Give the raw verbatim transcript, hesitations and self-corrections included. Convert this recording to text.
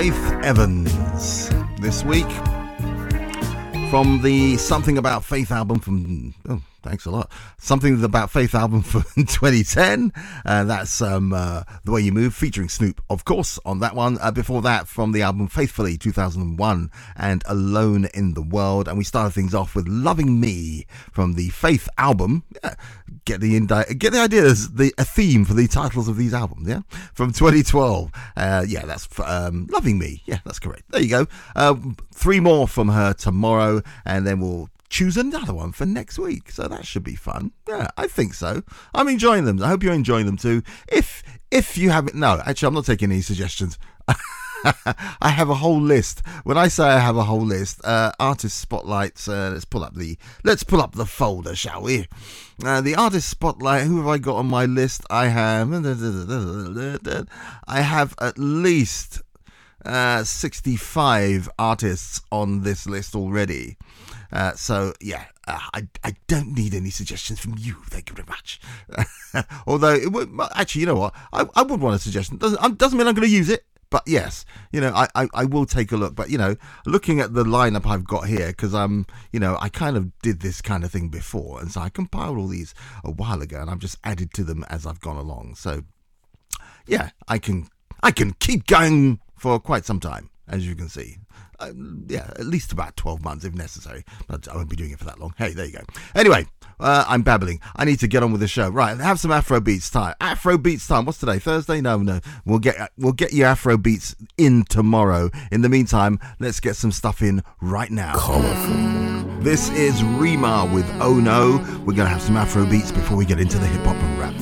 Faith Evans this week from the Something About Faith album from, oh, thanks a lot. Something About Faith album from twenty ten. Uh, that's um, uh, The Way You Move, featuring Snoop, of course, on that one. Uh, before that, from the album Faithfully, two thousand one, and Alone in the World. And we started things off with Loving Me from the Faith album. Yeah, get the indi- get the ideas, the a theme for the titles of these albums, yeah? From twenty twelve. Uh, yeah, that's um, Loving Me. Yeah, that's correct. There you go. Uh, three more from her tomorrow, and then we'll choose another one for next week. So that should be fun. Yeah, I think so. I'm enjoying them. I hope you're enjoying them too. If if you haven't, no, actually, I'm not taking any suggestions. I have a whole list. When I say I have a whole list, uh, artist spotlights. Uh, let's pull up the let's pull up the folder, shall we? Uh, the artist spotlight. Who have I got on my list? I have. I have at least uh, sixty-five artists on this list already. Uh, so, yeah, uh, I, I don't need any suggestions from you. Thank you very much. Although, it would, actually, you know what? I, I would want a suggestion. Doesn't, doesn't mean I'm going to use it. But yes, you know, I, I, I will take a look. But, you know, looking at the lineup I've got here, because I'm, you know, I kind of did this kind of thing before. And so I compiled all these a while ago and I've just added to them as I've gone along. So, yeah, I can I can keep going for quite some time, as you can see. Uh, yeah, at least about twelve months if necessary, but I won't be doing it for that long. Hey, there you go. Anyway, uh, I'm babbling. I need to get on with the show. Right, have some Afro beats time. Afro beats time. What's today? Thursday? No, no. We'll get we'll get your Afro beats in tomorrow. In the meantime, let's get some stuff in right now. Colorful. This is Rima with Oh No. We're gonna have some Afro beats before we get into the hip hop and rap.